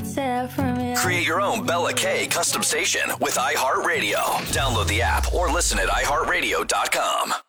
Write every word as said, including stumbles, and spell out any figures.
set from you. Create your own Bella K custom station with iHeartRadio. Download the app or listen at i heart radio dot com.